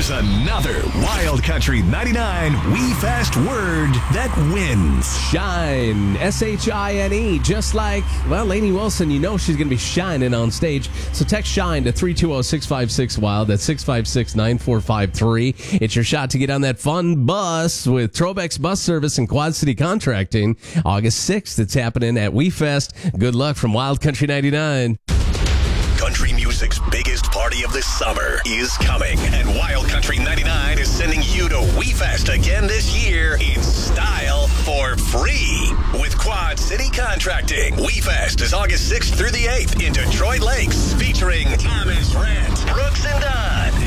Here's another Wild Country 99 We Fast word that wins. Shine. S-H-I-N-E. Just like, well, Lainey Wilson, you know she's going to be shining on stage. So text SHINE to 320-656-WILD. That's 656-9453. It's your shot to get on that fun bus with Trobex Bus Service and Quad City Contracting. August 6th, it's happening at We Fest. Good luck from Wild Country 99. Country music's biggest party of the summer is coming, and Wild Country 99 is sending you to We Fest again this year in style for free with Quad City Contracting. We Fest is August 6th through the 8th in Detroit Lakes, featuring Thomas Rhett, Brooks and Dunn,